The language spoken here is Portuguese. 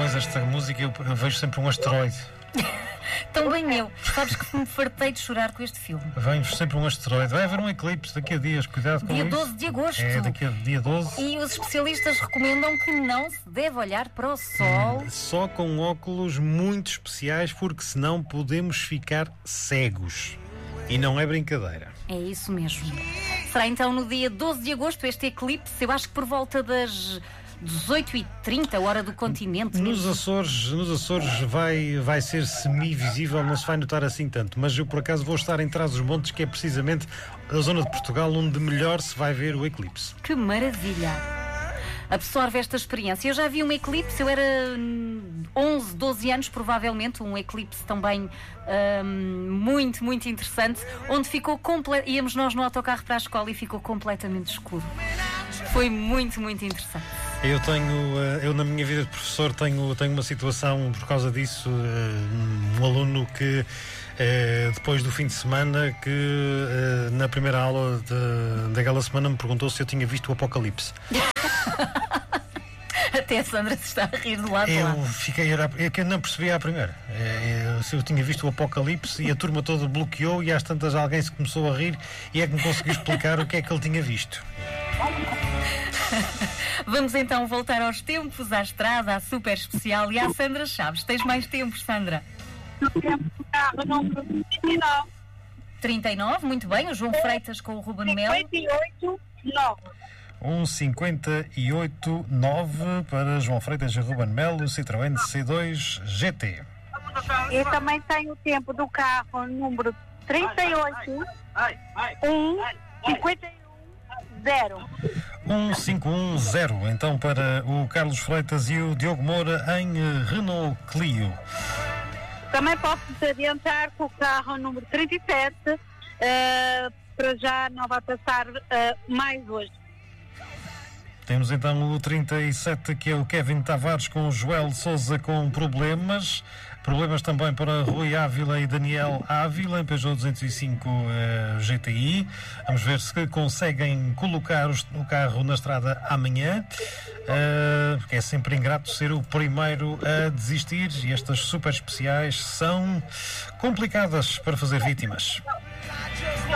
pões esta música, eu vejo sempre um asteroide. Também eu. Sabes que me fartei de chorar com este filme. Vem sempre um asteroide. Vai haver um eclipse daqui a dias, cuidado com Dia isso. 12 de agosto. É, daqui a dia 12. E os especialistas recomendam que não se deve olhar para o sol. Só com óculos muito especiais, porque senão podemos ficar cegos. E não é brincadeira. É isso mesmo. Será então no dia 12 de agosto este eclipse, eu acho que por volta das 18h30, hora do continente. Nos Açores vai ser semi-visível, não se vai notar assim tanto. Mas eu, por acaso, vou estar em Trás-os-Montes, que é precisamente a zona de Portugal onde melhor se vai ver o eclipse. Que maravilha! Absorve esta experiência. Eu já vi um eclipse, eu era 11, 12 anos, provavelmente, um eclipse também muito, muito interessante, onde ficou íamos nós no autocarro para a escola e ficou completamente escuro. Foi muito, muito interessante. Eu na minha vida de professor tenho uma situação por causa disso, um aluno que depois do fim de semana na primeira aula daquela semana me perguntou se eu tinha visto o Apocalipse. Até a Sandra se está a rir do lado de lá. Eu que não percebi à primeira. Se eu tinha visto o Apocalipse e a turma toda bloqueou e às tantas alguém se começou a rir e é que me conseguiu explicar o que é que ele tinha visto. Vamos então voltar aos tempos, à estrada, à super especial e à Sandra Chaves. Tens mais tempos, Sandra? Carro número 39. 39, muito bem. O João Freitas com o Ruben Melo. 58,9. Para João Freitas e Ruben Melo, Citroën C2 GT. Eu também tenho o tempo do carro número 38. 1510. Então para o Carlos Freitas e o Diogo Moura em Renault Clio. Também posso-te adiantar que o carro número 37 para já não vai passar mais hoje. Temos então o 37, que é o Kevin Tavares com o Joel Sousa com problemas. Problemas também para Rui Ávila e Daniel Ávila em Peugeot 205 GTI. Vamos ver se conseguem colocar o carro na estrada amanhã, porque é sempre ingrato ser o primeiro a desistir e estas super especiais são complicadas para fazer vítimas.